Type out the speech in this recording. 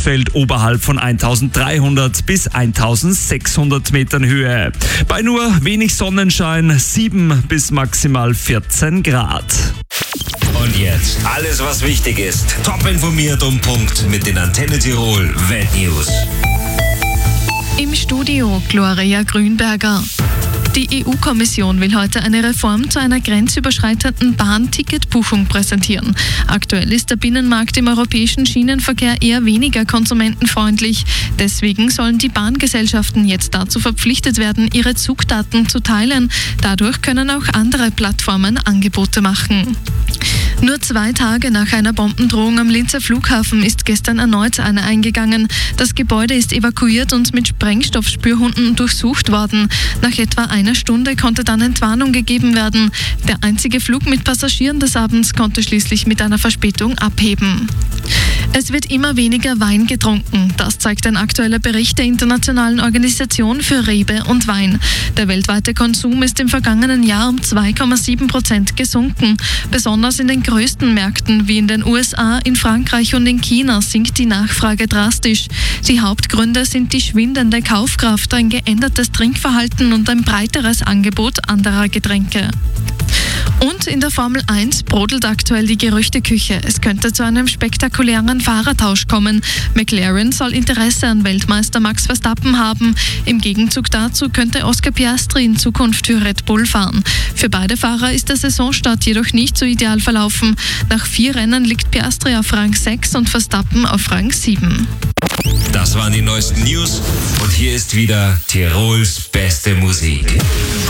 fällt oberhalb von 1300 bis 1600 Metern Höhe. Bei nur wenig Sonnenschein 7 bis maximal 14 Grad. Und jetzt alles, was wichtig ist. Top informiert um Punkt mit den Antenne Tirol Weltnews. Im Studio Gloria Grünberger. Die EU-Kommission will heute eine Reform zu einer grenzüberschreitenden Bahnticketbuchung präsentieren. Aktuell ist der Binnenmarkt im europäischen Schienenverkehr eher weniger konsumentenfreundlich. Deswegen sollen die Bahngesellschaften jetzt dazu verpflichtet werden, ihre Zugdaten zu teilen. Dadurch können auch andere Plattformen Angebote machen. Nur 2 Tage nach einer Bombendrohung am Linzer Flughafen ist gestern erneut eine eingegangen. Das Gebäude ist evakuiert und mit Sprengstoffspürhunden durchsucht worden. Nach etwa einer Stunde konnte dann Entwarnung gegeben werden. Der einzige Flug mit Passagieren des Abends konnte schließlich mit einer Verspätung abheben. Es wird immer weniger Wein getrunken. Das zeigt ein aktueller Bericht der Internationalen Organisation für Rebe und Wein. Der weltweite Konsum ist im vergangenen Jahr um 2,7% gesunken. Besonders in den größten Märkten wie in den USA, in Frankreich und in China sinkt die Nachfrage drastisch. Die Hauptgründe sind die schwindende Kaufkraft, ein geändertes Trinkverhalten und ein breiteres Angebot anderer Getränke. Und in der Formel 1 brodelt aktuell die Gerüchteküche. Es könnte zu einem spektakulären Fahrertausch kommen. McLaren soll Interesse an Weltmeister Max Verstappen haben. Im Gegenzug dazu könnte Oscar Piastri in Zukunft für Red Bull fahren. Für beide Fahrer ist der Saisonstart jedoch nicht so ideal verlaufen. Nach 4 Rennen liegt Piastri auf Rang 6 und Verstappen auf Rang 7. Das waren die neuesten News und hier ist wieder Tirols beste Musik.